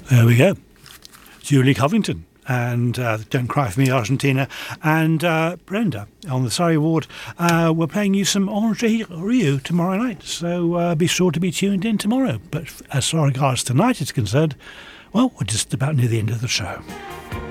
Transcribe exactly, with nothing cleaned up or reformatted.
There we go. Julie Covington and uh, Don't Cry For Me, Argentina, and uh, Brenda on the Surrey Ward. Uh, we're playing you some Andre Rieu tomorrow night, so uh, be sure to be tuned in tomorrow. But as far as tonight is concerned, well, we're just about near the end of the show.